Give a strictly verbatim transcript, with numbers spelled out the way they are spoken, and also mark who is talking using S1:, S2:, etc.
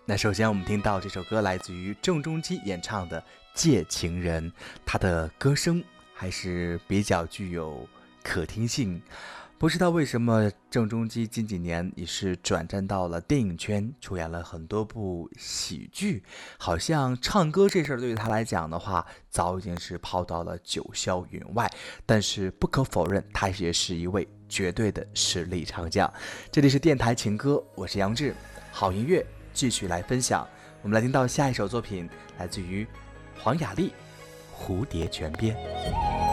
S1: 那首先我们听到这首歌来自于郑中基演唱的《借情人》，他的歌声还是比较具有可听性。不知道为什么郑中基近几年也是转战到了电影圈，出演了很多部喜剧，好像唱歌这事儿对于他来讲的话，早已经是抛到了九霄云外。但是不可否认，他也是一位绝对的实力唱将。这里是电台情歌，我是杨志，好音乐继续来分享。我们来听到下一首作品，来自于黄雅莉，《蝴蝶泉边》。